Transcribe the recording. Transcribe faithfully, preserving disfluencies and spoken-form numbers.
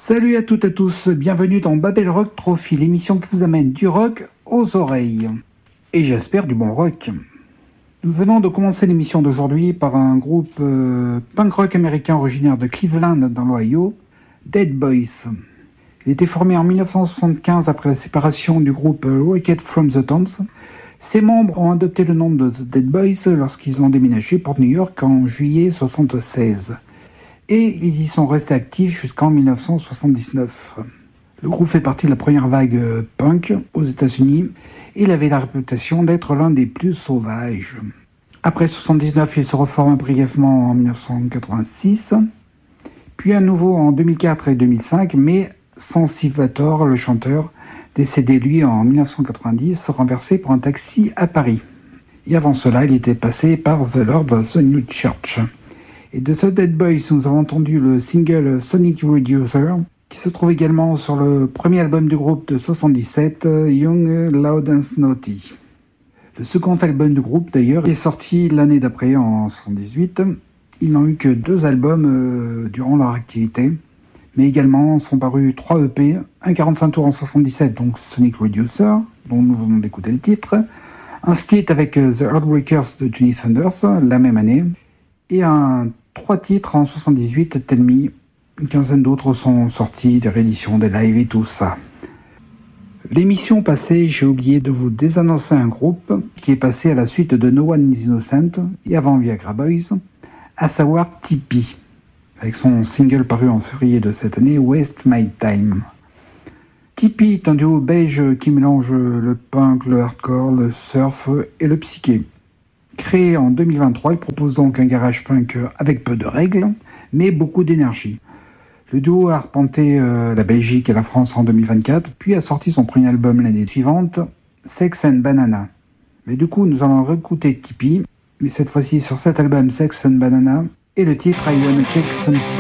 Salut à toutes et à tous, bienvenue dans Babel Rock Trophy, l'émission qui vous amène du rock aux oreilles. Et j'espère du bon rock. Nous venons de commencer l'émission d'aujourd'hui par un groupe euh, punk rock américain originaire de Cleveland dans l'Ohio, Dead Boys. Il était formé en dix-neuf cent soixante-quinze après la séparation du groupe Rocket from the Tombs. Ses membres ont adopté le nom de The Dead Boys lorsqu'ils ont déménagé pour New York en juillet soixante-seize. Et ils y sont restés actifs jusqu'en dix-neuf cent soixante-dix-neuf. Le groupe fait partie de la première vague punk aux États-Unis et il avait la réputation d'être l'un des plus sauvages. Après soixante-dix-neuf, il se reforme brièvement en dix-neuf cent quatre-vingt-six, puis à nouveau en deux mille quatre et deux mille cinq, mais sans Steve Vator, le chanteur, décédé lui en dix-neuf cent quatre-vingt-dix, renversé par un taxi à Paris. Et avant cela, il était passé par The Lord of the New Church. Et de The Dead Boys, nous avons entendu le single Sonic Reducer, qui se trouve également sur le premier album du groupe de soixante-dix-sept, Young, Loud and Snotty. Le second album du groupe, d'ailleurs, est sorti l'année d'après, en soixante-dix-huit. Ils n'ont eu que deux albums euh, durant leur activité, mais également sont parus trois E P, un quarante-cinq tours en soixante-dix-sept, donc Sonic Reducer, dont nous venons d'écouter le titre, un split avec The Heartbreakers de Johnny Thunders, la même année, et un trois titres en soixante-dix-huit, Tell Me. Une quinzaine d'autres sont sortis, des rééditions, des lives et tout ça. L'émission passée, j'ai oublié de vous désannoncer un groupe qui est passé à la suite de No One is Innocent et avant Viagra Boys, à savoir Tipeee, avec son single paru en février de cette année, Waste My Time. Tipeee est un duo beige qui mélange le punk, le hardcore, le surf et le psyché. Créé en deux mille vingt-trois, il propose donc un garage punk avec peu de règles, mais beaucoup d'énergie. Le duo a arpenté euh, la Belgique et la France en deux mille vingt-quatre, puis a sorti son premier album l'année suivante, Sex and Banana. Mais du coup, nous allons réécouter Tipeee, mais cette fois-ci sur cet album Sex and Banana, et le titre I Wanna Check Some